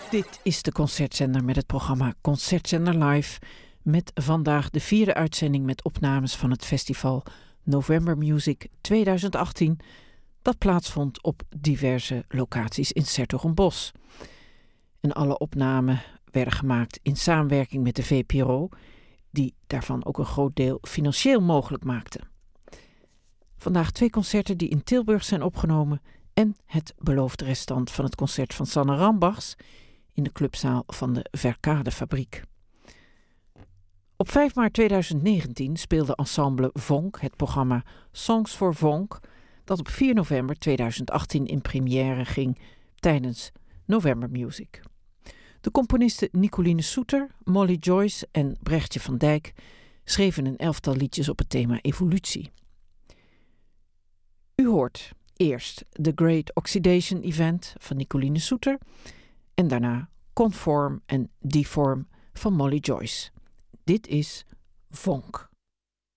Dit is de Concertzender met het programma Concertzender Live. Met vandaag de 4e uitzending met opnames van het festival November Music 2018. Dat plaatsvond op diverse locaties in 's-Hertogenbosch. En alle opnamen werden gemaakt in samenwerking met de VPRO, die daarvan ook een groot deel financieel mogelijk maakte. Vandaag 2 concerten die in Tilburg zijn opgenomen en het beloofde restant van het concert van Sanne Rambachs in de clubzaal van de Verkadefabriek. Op 5 maart 2019 speelde ensemble Vonk het programma Songs for Vonk, dat op 4 november 2018 in première ging tijdens November Music. De componisten Nicoline Soeter, Molly Joyce en Brechtje van Dijk schreven een 11-tal liedjes op het thema evolutie. U hoort eerst The Great Oxidation Event van Nicoline Soeter en daarna Conform en Deform van Molly Joyce. Dit is Vonk.